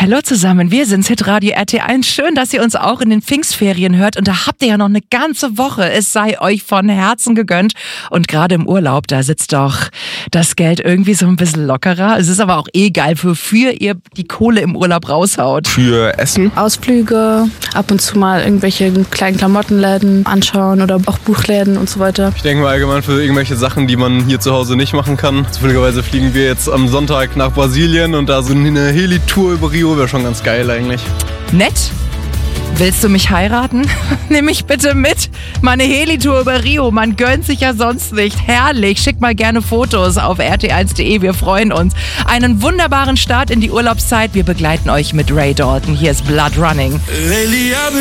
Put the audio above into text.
Hallo zusammen, wir sind's, Hitradio RT1. Schön, dass ihr uns auch in den Pfingstferien hört. Und da habt ihr ja noch eine ganze Woche. Es sei euch von Herzen gegönnt. Und gerade im Urlaub, da sitzt doch das Geld irgendwie so ein bisschen lockerer. Es ist aber auch geil, wofür ihr die Kohle im Urlaub raushaut. Für Essen. Ausflüge, ab und zu mal irgendwelche kleinen Klamottenläden anschauen oder auch Buchläden und so weiter. Ich denke mal allgemein für irgendwelche Sachen, die man hier zu Hause nicht machen kann. Zufälligerweise fliegen wir jetzt am Sonntag nach Brasilien und da so eine Heli-Tour über Rio wäre schon ganz geil eigentlich. Nett? Willst du mich heiraten? Nimm mich bitte mit. Meine Heli-Tour über Rio, man gönnt sich ja sonst nicht. Herrlich, schick mal gerne Fotos auf rt1.de, wir freuen uns. Einen wunderbaren Start in die Urlaubszeit. Wir begleiten euch mit Ray Dalton. Hier ist Blood Running.